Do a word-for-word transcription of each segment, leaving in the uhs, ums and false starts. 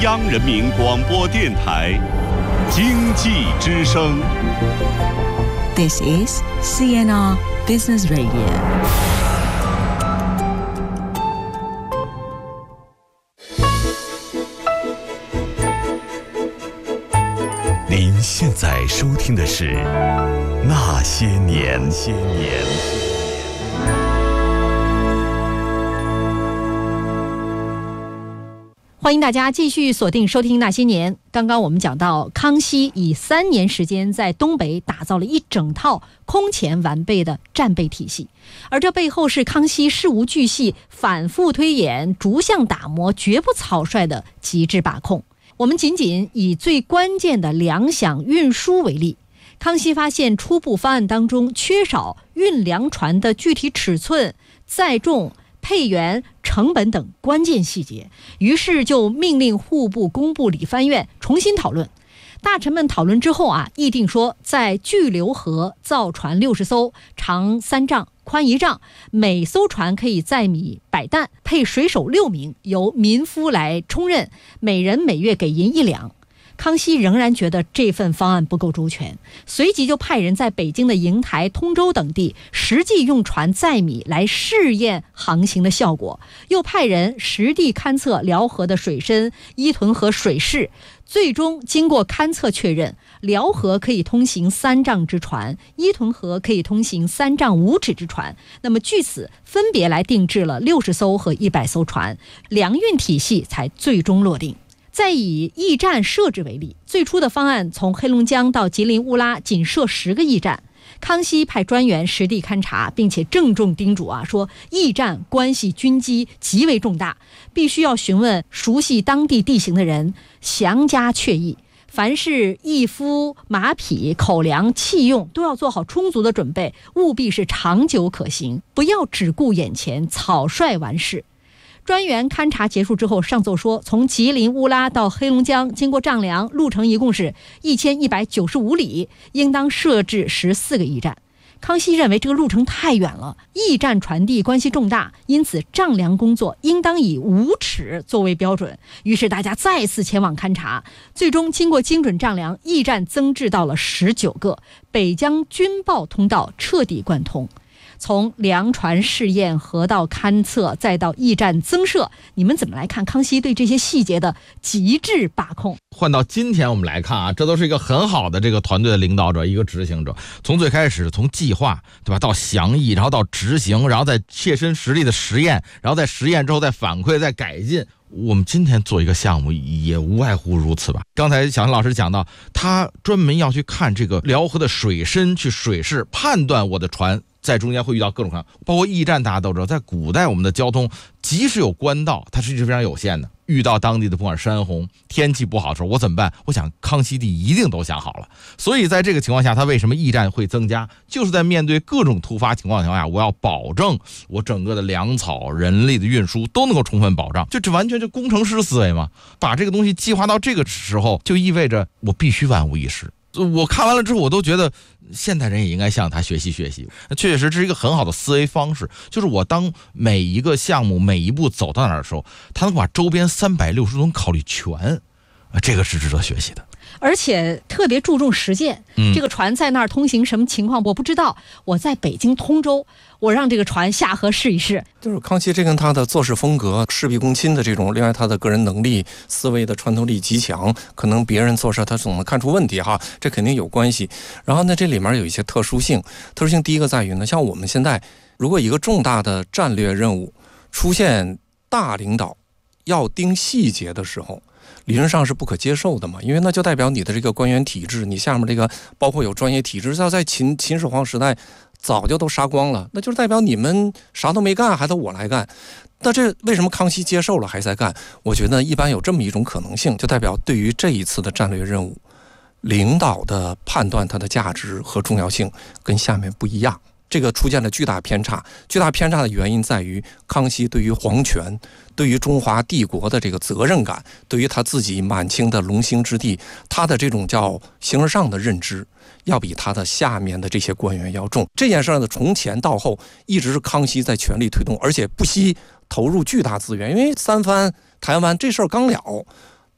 央人民广播电台经济之声。 This is C N R Business Radio。 您现在收听的是《那些年》。些年。 欢迎大家继续锁定收听《那些年》。刚刚我们讲到，康熙以三年时间在东北打造了一整套空前完备的战备体系，而这背后是康熙事无巨细、反复推演、逐项打磨、绝不草率的极致把控。我们仅仅以最关键的粮饷运输为例，康熙发现初步方案当中缺少运粮船的具体尺寸、载重、配员、成本等关键细节，于是就命令户部、工部、理藩院重新讨论。大臣们讨论之后啊，议定说，在巨流河造船六十艘，长三丈，宽一丈，每艘船可以载米百担，配水手六名，由民夫来充任，每人每月给银一两。康熙仍然觉得这份方案不够周全，随即就派人在北京的瀛台、通州等地实际用船载米来试验航行的效果，又派人实地勘测辽河的水深、伊屯河水势，最终经过勘测确认，辽河可以通行三丈之船，伊屯河可以通行三丈五尺之船。那么据此分别来定制了六十艘和一百艘船，粮运体系才最终落定。再以驿站设置为例，最初的方案从黑龙江到吉林乌拉仅设十个驿站，康熙派专员实地勘察，并且郑重叮嘱啊，说驿站关系军机极为重大，必须要询问熟悉当地地形的人，详加确议。凡是驿夫、马匹、口粮、器用都要做好充足的准备，务必是长久可行，不要只顾眼前，草率完事。专员勘察结束之后上奏说，从吉林乌拉到黑龙江经过丈量，路程一共是一千一百九十五里，应当设置十四个驿站。康熙认为这个路程太远了，驿站传递关系重大，因此丈量工作应当以五尺作为标准。于是大家再次前往勘察，最终经过精准丈量，驿站增至到了十九个，北疆军报通道彻底贯通。从粮船试验、河道勘测，再到驿站增设，你们怎么来看康熙对这些细节的极致把控？ 换到今天我们来看啊，这都是一个很好的这个团队的领导者，一个执行者，从最开始从计划，对吧，到详议，然后到执行，然后再切身实力的实验，然后在实验之后再反馈、再改进。我们今天做一个项目也无外乎如此吧。刚才小陈老师讲到，他专门要去看这个辽河的水深，去水势判断我的船在中间会遇到各种船，包括驿站，大家都知道，在古代我们的交通即使有官道，它是非常有限的。遇到当地的不管山洪、天气不好的时候，我怎么办？我想康熙帝一定都想好了。所以在这个情况下，他为什么驿站会增加？就是在面对各种突发情况下，我要保证我整个的粮草、人力的运输都能够充分保障。就这完全是工程师思维嘛，把这个东西计划到这个时候，就意味着我必须万无一失。我看完了之后，我都觉得现代人也应该向他学习学习。确确实这是一个很好的思维方式，就是我当每一个项目每一步走到哪儿的时候，他能把周边三百六十度考虑全，这个是值得学习的。 而且特别注重实践、嗯、这个船在那儿通行什么情况我不知道，我在北京通州，我让这个船下河试一试。 就是康熙这跟他的做事风格、事必躬亲的这种，另外他的个人能力、思维的穿透力极强，可能别人做事他总能看出问题哈，这肯定有关系。然后呢，这里面有一些特殊性，特殊性第一个在于呢，像我们现在如果一个重大的战略任务出现大领导要盯细节的时候，理论上是不可接受的嘛，因为那就代表你的这个官员体制，你下面这个包括有专业体制，要在秦秦始皇时代早就都杀光了，那就是代表你们啥都没干，还得我来干。那这为什么康熙接受了还在干？我觉得一般有这么一种可能性，就代表对于这一次的战略任务，领导的判断它的价值和重要性跟下面不一样。这个出现了巨大偏差，巨大偏差的原因在于康熙对于皇权、对于中华帝国的这个责任感，对于他自己满清的龙兴之地，他的这种叫形而上的认知，要比他的下面的这些官员要重。这件事呢，从前到后一直是康熙在全力推动，而且不惜投入巨大资源。因为三藩、台湾这事儿刚了，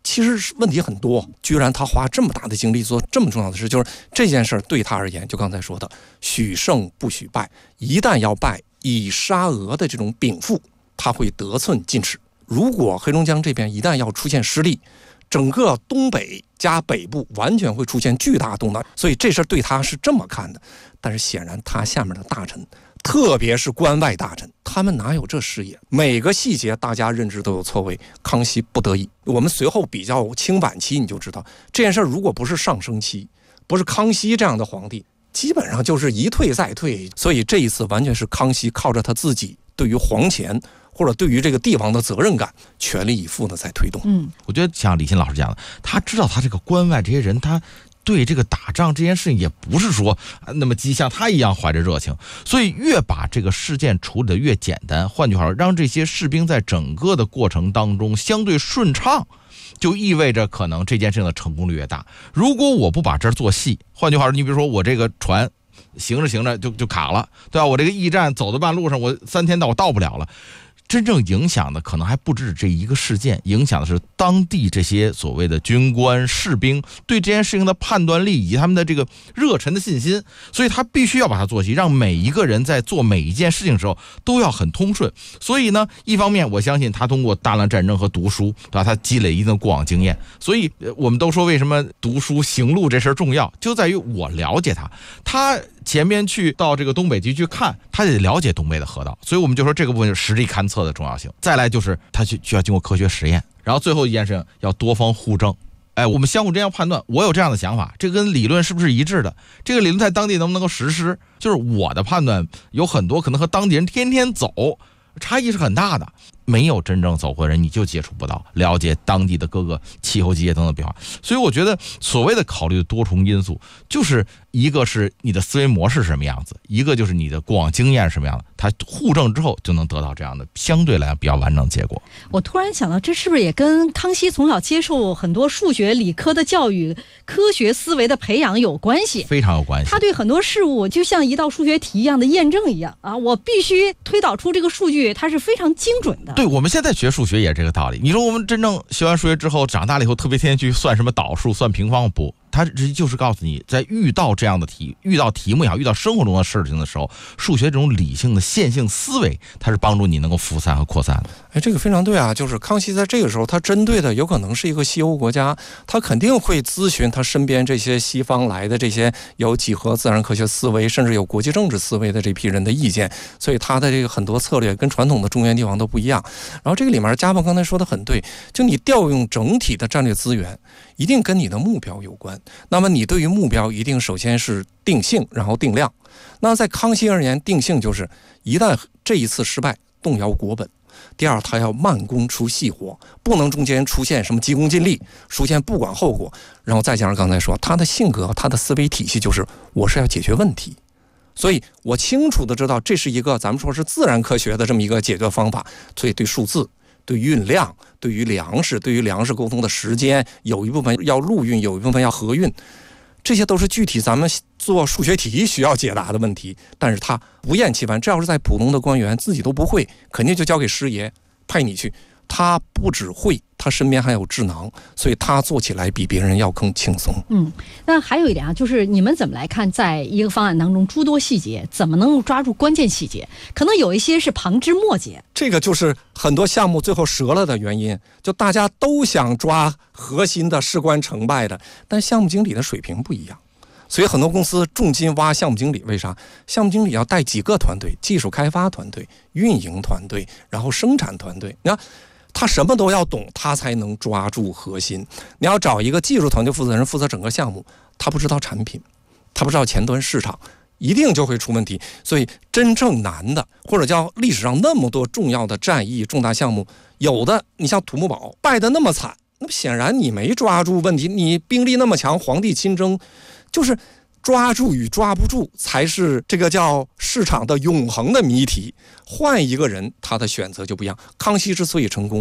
其实问题很多，居然他花这么大的精力做这么重要的事，就是这件事对他而言，就刚才说的，许胜不许败，一旦要败，以沙俄的这种禀赋，他会得寸进尺。如果黑龙江这边一旦要出现失利，整个东北加北部完全会出现巨大动荡，所以这事对他是这么看的。但是显然他下面的大臣，特别是关外大臣，他们哪有这视野？每个细节大家认知都有错位，康熙不得已。我们随后比较清晚期，你就知道这件事如果不是上升期，不是康熙这样的皇帝，基本上就是一退再退。所以这一次完全是康熙靠着他自己对于皇权或者对于这个地方的责任感，全力以赴的在推动。 嗯， 我觉得像李欣老师讲的，他知道他这个关外这些人，他对这个打仗这件事情也不是说那么激，像他一样怀着热情，所以越把这个事件处理的越简单，换句话说，让这些士兵在整个的过程当中相对顺畅，就意味着可能这件事情的成功率越大。如果我不把这儿做细，换句话说，你比如说我这个船行着行着就就卡了，对吧？我这个驿站走到半路上，我三天到我到不了了。真正影响的可能还不止这一个事件，影响的是当地这些所谓的军官士兵对这件事情的判断力以及他们的这个热忱的信心，所以他必须要把它做细，让每一个人在做每一件事情的时候都要很通顺。所以呢，一方面我相信他通过大量战争和读书，对吧？他积累一定的过往经验，所以我们都说为什么读书行路这事儿重要，就在于我了解他，他前面去到这个东北局去看，他得了解东北的河道，所以我们就说这个部分就是实地勘测的重要性。再来就是他需需要经过科学实验，然后最后一件事情要多方互证。哎，我们相互这样判断，我有这样的想法，这跟理论是不是一致的？这个理论在当地能不能够实施？就是我的判断有很多可能和当地人天天走差异是很大的。没有真正走过人，你就接触不到了解当地的各个气候季节等等变化。所以我觉得所谓的考虑的多重因素，就是一个是你的思维模式是什么样子，一个就是你的过往经验是什么样的，它互证之后就能得到这样的相对来讲比较完整的结果。 我突然想到，这是不是也跟康熙从小接受很多数学理科的教育，科学思维的培养有关系？ 非常有关系。 他对很多事物就像一道数学题一样的验证一样啊，我必须推导出这个数据，它是非常精准的。 对，我们现在学数学也是这个道理。你说我们真正学完数学之后，长大了以后特别天天去算什么导数、算平方，不，它直接就是告诉你，在遇到这样的题、遇到题目也好、遇到生活中的事情的时候，数学这种理性的线性思维，它是帮助你能够分散和扩散的。 哎，这个非常对啊！就是康熙在这个时候，他针对的有可能是一个西欧国家，他肯定会咨询他身边这些西方来的这些有几何自然科学思维，甚至有国际政治思维的这批人的意见，所以他的这个很多策略跟传统的中原地方都不一样。然后这个里面，家鹏刚才说的很对，就你调用整体的战略资源，一定跟你的目标有关。那么你对于目标一定首先是定性，然后定量。那在康熙而言，定性就是一旦这一次失败，动摇国本。第二，他要慢工出细活，不能中间出现什么急功近利，出现不管后果。然后再加上刚才说他的性格，他的思维体系就是我是要解决问题，所以我清楚的知道这是一个咱们说是自然科学的这么一个解决方法。所以对数字、对运量、对于粮食、对于粮食沟通的时间，有一部分要陆运，有一部分要河运，这些都是具体咱们做数学题需要解答的问题。但是他不厌其烦，这要是在普通的官员自己都不会，肯定就交给师爷派你去。他不只会，他身边还有智囊，所以他做起来比别人要更轻松。 嗯，那还有一点啊，就是你们怎么来看，在一个方案当中诸多细节，怎么能够抓住关键细节？可能有一些是旁枝末节， 这个就是很多项目最后折了的原因。就大家都想抓核心的事关成败的，但项目经理的水平不一样。所以很多公司重金挖项目经理，为啥？项目经理要带几个团队，技术开发团队、运营团队，然后生产团队。你看他什么都要懂，他才能抓住核心。你要找一个技术团队负责人负责整个项目，他不知道产品，他不知道前端市场，一定就会出问题。所以真正难的，或者叫历史上那么多重要的战役、重大项目，有的你像土木堡败得那么惨，那么显然你没抓住问题。你兵力那么强，皇帝亲征，就是抓住与抓不住才是这个叫市场的永恒的谜题。换一个人，他的选择就不一样。康熙之所以成功，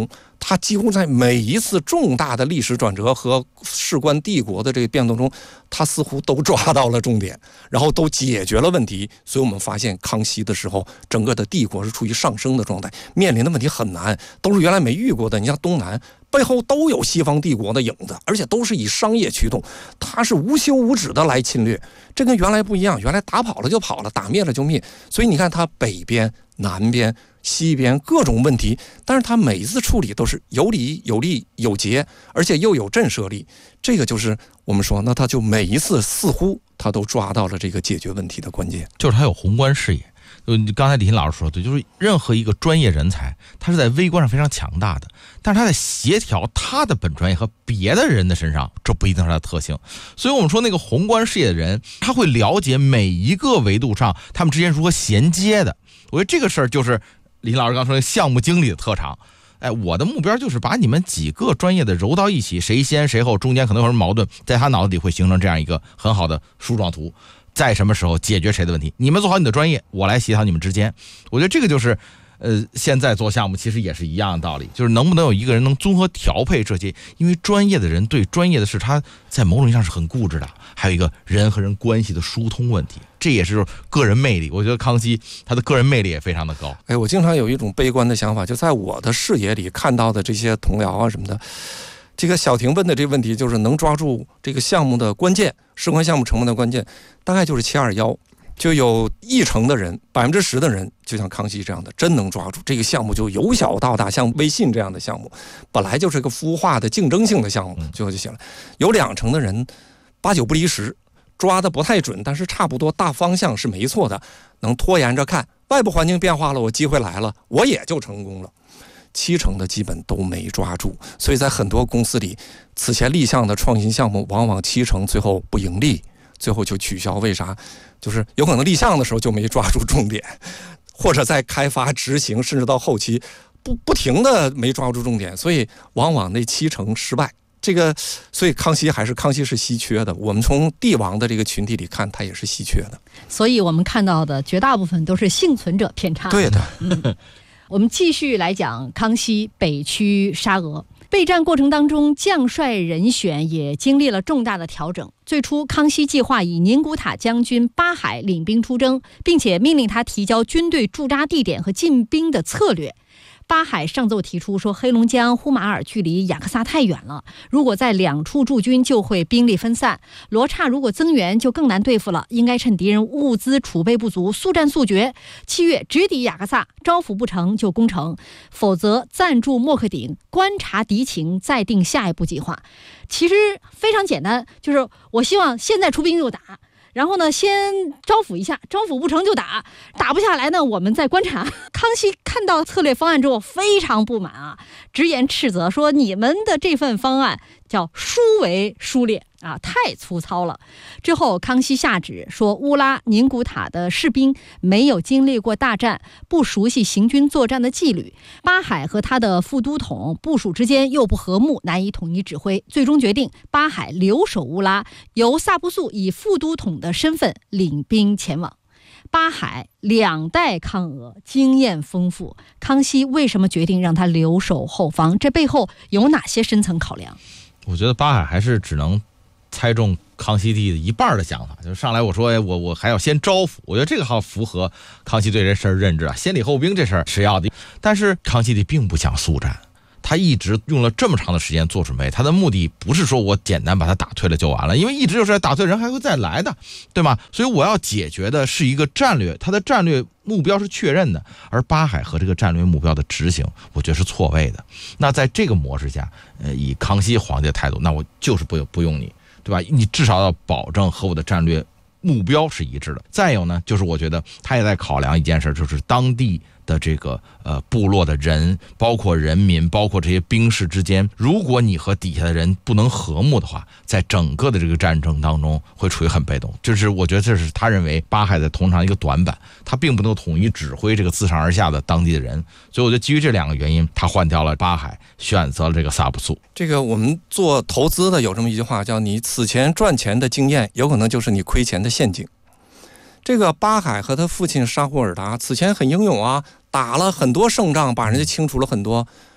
他几乎在每一次重大的历史转折和事关帝国的这个变动中，他似乎都抓到了重点，然后都解决了问题。所以我们发现康熙的时候，整个的帝国是处于上升的状态，面临的问题很难，都是原来没遇过的。你像东南背后都有西方帝国的影子，而且都是以商业驱动，它是无休无止的来侵略，这跟原来不一样，原来打跑了就跑了，打灭了就灭。所以你看它北边、南边、西边各种问题，但是它每一次处理都是有理有利有节，而且又有震慑力。这个就是我们说，那它就每一次似乎它都抓到了这个解决问题的关键， 就是他有宏观视野。就刚才李欣老师说的对，就是任何一个专业人才，他是在微观上非常强大的，但是他在协调他的本专业和别的人的身上，这不一定是他的特性。所以我们说那个宏观视野的人，他会了解每一个维度上他们之间如何衔接的。我觉得这个事儿就是李欣老师刚说的项目经理的特长。哎，我的目标就是把你们几个专业的揉到一起，谁先谁后，中间可能有什么矛盾，在他脑子里会形成这样一个很好的树状图，在什么时候解决谁的问题，你们做好你的专业，我来协调你们之间。我觉得这个就是呃，现在做项目其实也是一样的道理，就是能不能有一个人能综合调配这些，因为专业的人对专业的事，他在某种意义上是很固执的。还有一个人和人关系的疏通问题，这也是个人魅力。我觉得康熙他的个人魅力也非常的高。 哎，我经常有一种悲观的想法，就在我的视野里看到的这些同僚啊什么的，这个小婷问的这个问题，就是能抓住这个项目的关键，事关项目成本的关键，大概就是七二幺。就有一成的人，百分之十的人，就像康熙这样的，真能抓住这个项目，就由小到大，像微信这样的项目，本来就是个孵化的竞争性的项目，最后就行了。有两成的人，八九不离十，抓的不太准，但是差不多大方向是没错的，能拖延着看，外部环境变化了，我机会来了，我也就成功了。七成的基本都没抓住，所以在很多公司里，此前立项的创新项目，往往七成最后不盈利，最后就取消。为啥？就是有可能立项的时候就没抓住重点，或者在开发、执行，甚至到后期不不停的没抓住重点，所以往往那七成失败。这个，所以康熙还是康熙是稀缺的。我们从帝王的这个群体里看，他也是稀缺的。 所以我们看到的绝大部分都是幸存者偏差。 对的。 嗯，我们继续来讲康熙北驱沙俄。备战过程当中，将帅人选也经历了重大的调整。最初，康熙计划以宁古塔将军巴海领兵出征，并且命令他提交军队驻扎地点和进兵的策略。巴海上奏提出说，黑龙江呼马尔距离雅克萨太远了，如果在两处驻军就会兵力分散，罗刹如果增援就更难对付了，应该趁敌人物资储备不足，速战速决。七月直抵雅克萨，招抚不成就攻城，否则暂驻莫克顶，观察敌情，再定下一步计划。其实非常简单，就是我希望现在出兵就打，然后呢，先招抚一下，招抚不成就打，打不下来呢，我们再观察。康熙看到策略方案之后非常不满啊，直言斥责说：“你们的这份方案叫疏为疏劣啊，太粗糙了。”之后，康熙下旨说，乌拉、宁古塔的士兵没有经历过大战，不熟悉行军作战的纪律。巴海和他的副都统部署之间又不和睦，难以统一指挥。最终决定，巴海留守乌拉，由萨布素以副都统的身份领兵前往。巴海两代抗俄，经验丰富。康熙为什么决定让他留守后方？这背后有哪些深层考量？ 我觉得巴海还是只能猜中康熙帝的一半的想法，就是上来我说，哎，我我还要先招抚，我觉得这个好符合康熙对这事儿认知啊，先礼后兵这事儿是要的。但是康熙帝并不想速战，他一直用了这么长的时间做准备，他的目的不是说我简单把他打退了就完了，因为一直就是打退人还会再来的，对吗？所以我要解决的是一个战略，他的战略目标是确认的，而巴海和这个战略目标的执行，我觉得是错位的。那在这个模式下，呃，以康熙皇帝的态度，那我就是不不用你，对吧？你至少要保证和我的战略目标是一致的。再有呢，就是我觉得他也在考量一件事，就是当地的这个呃部落的人，包括人民，包括这些兵士之间，如果你和底下的人不能和睦的话，在整个的这个战争当中会处于很被动。就是我觉得这是他认为巴海的通常一个短板，他并不能统一指挥这个自上而下的当地的人。所以我觉得基于这两个原因，他换掉了巴海，选择了这个萨布素。 这个我们做投资的有这么一句话，叫你此前赚钱的经验，有可能就是你亏钱的陷阱。这个巴海和他父亲沙霍尔达此前很英勇啊，打了很多胜仗，把人家清除了很多。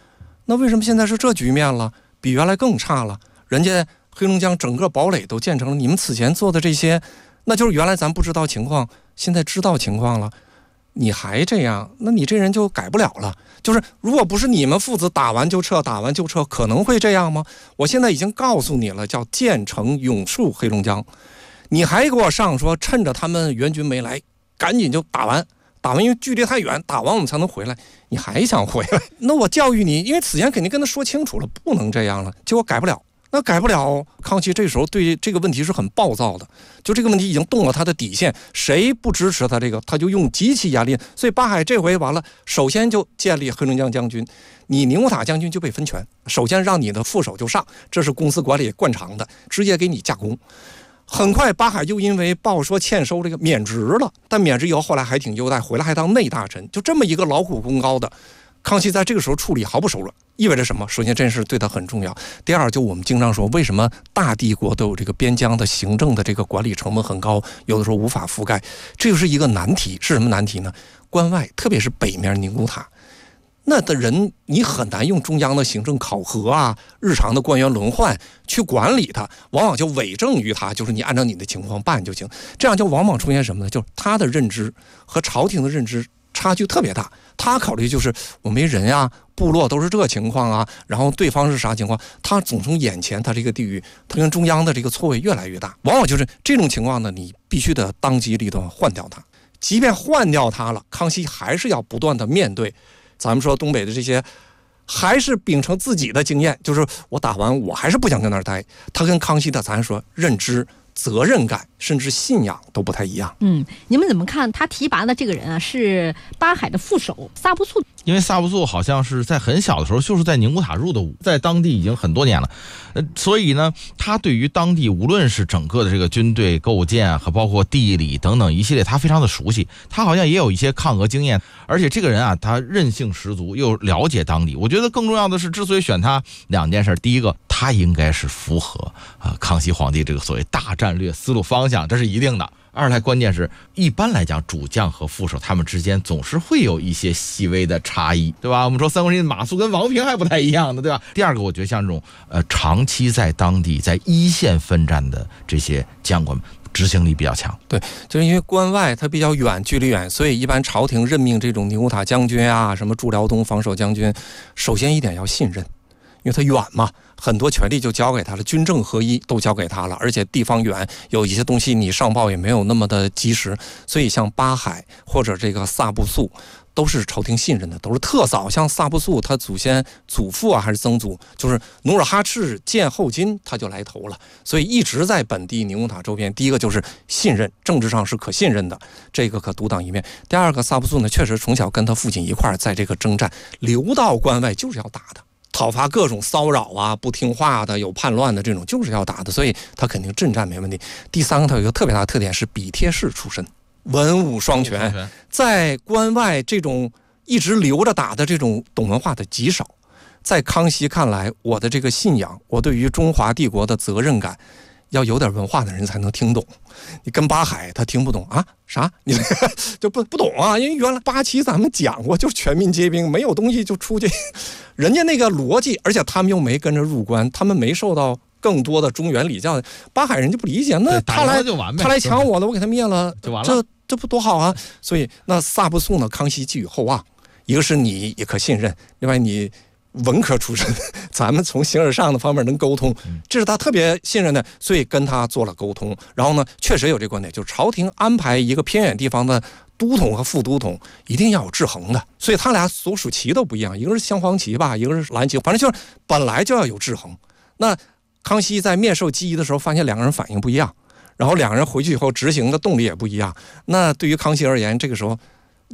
那为什么现在是这局面了？比原来更差了？人家黑龙江整个堡垒都建成了，你们此前做的这些，那就是原来咱不知道情况，现在知道情况了，你还这样，那你这人就改不了了。就是如果不是你们父子打完就撤，打完就撤，可能会这样吗？我现在已经告诉你了，叫建成永戍黑龙江，你还给我上说趁着他们援军没来，赶紧就打完，打完因为距离太远，打完我们才能回来，你还想回来？那我教育你，因为此前肯定跟他说清楚了，不能这样了，结果改不了。那改不了，康熙这时候对这个问题是很暴躁的，就这个问题已经动了他的底线，谁不支持他这个，他就用极其压力。所以巴海这回完了，首先就建立黑龙江将军，你宁古塔将军就被分权，首先让你的副手就上，这是公司管理惯常的，直接给你架空。很快巴海就因为报说欠收这个免职了，但免职以后后来还挺优待，回来还当内大臣，就这么一个劳苦功高的康熙，在这个时候处理毫不手软，意味着什么？首先这件事对他很重要，第二就我们经常说，为什么大帝国都有这个边疆的行政的这个管理成本很高，有的时候无法覆盖，这就是一个难题。是什么难题呢？关外特别是北面宁古塔那的人，你很难用中央的行政考核啊，日常的官员轮换去管理他，往往就委政于他，就是你按照你的情况办就行。这样就往往出现什么呢？就是他的认知和朝廷的认知差距特别大，他考虑就是我没人啊，部落都是这情况啊，然后对方是啥情况，他总从眼前他这个地域，他跟中央的这个错位越来越大，往往就是这种情况呢，你必须得当机立断换掉他。即便换掉他了，康熙还是要不断的面对。咱们说东北的这些，还是秉承自己的经验，就是我打完我还是不想跟那儿待。他跟康熙的咱说认知、责任感甚至信仰都不太一样。 嗯，你们怎么看他提拔的这个人啊？是巴海的副手萨布素。 因为萨布素好像是在很小的时候就是在宁古塔入的伍，在当地已经很多年了，呃，所以呢，他对于当地无论是整个的这个军队构建和包括地理等等一系列，他非常的熟悉。他好像也有一些抗俄经验，而且这个人啊，他韧性十足，又了解当地。我觉得更重要的是，之所以选他，两件事：第一个，他应该是符合啊、呃、康熙皇帝这个所谓大战略思路方向，这是一定的。二来关键是一般来讲主将和副手他们之间总是会有一些细微的差异，对吧？我们说三国时期马谡跟王平还不太一样的，对吧？第二个我觉得像这种呃长期在当地在一线奋战的这些将官们执行力比较强。 对，就是因为关外它比较远，距离远，所以一般朝廷任命这种宁古塔将军啊，什么驻辽东防守将军，首先一点要信任，因为他远嘛，很多权力就交给他了，军政合一都交给他了，而且地方远，有一些东西你上报也没有那么的及时，所以像巴海或者这个萨布素都是朝廷信任的，都是特早。像萨布素他祖先祖父啊还是曾祖，就是努尔哈赤建后金他就来投了，所以一直在本地宁古塔周边。第一个就是信任，政治上是可信任的，这个可独当一面。第二个，萨布素呢确实从小跟他父亲一块儿在这个征战，流到关外就是要打的，讨伐各种骚扰啊、不听话的、有叛乱的这种，就是要打的，所以他肯定阵战没问题。第三个，他有一个特别大的特点是笔帖式出身，文武双全，在关外这种一直留着打的这种懂文化的极少。在康熙看来，我的这个信仰，我对于中华帝国的责任感，要有点文化的人才能听懂。你跟巴海他听不懂啊？啥？你就不不懂啊？因为原来八旗咱们讲过，就是全民皆兵，没有东西就出去。人家那个逻辑，而且他们又没跟着入关，他们没受到更多的中原礼教，巴海人就不理解。那他来他来抢我了，我给他灭了，就完了。这这不多好啊？所以那萨布素呢，康熙寄予厚望，一个是你也可信任，另外你文科出身，咱们从形而上的方面能沟通，这是他特别信任的，所以跟他做了沟通。然后呢，确实有这个观点，就是朝廷安排一个偏远地方的都统和副都统一定要有制衡的，所以他俩所属旗都不一样，一个是镶黄旗吧，一个是蓝旗，反正就是本来就要有制衡。那康熙在面授机宜的时候，发现两个人反应不一样，然后两个人回去以后执行的动力也不一样。那对于康熙而言，这个时候